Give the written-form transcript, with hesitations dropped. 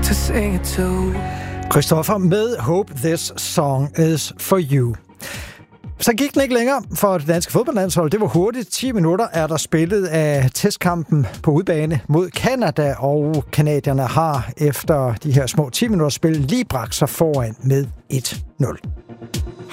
to sing it to. Christoffer med Hope This Song Is For You. Så gik den ikke længere for det danske fodboldlandshold. Det var hurtigt. 10 minutter er der spillet af testkampen på udbane mod Canada, og canadierne har efter de her små 10 minutter spil lige bragt sig foran med 1-0.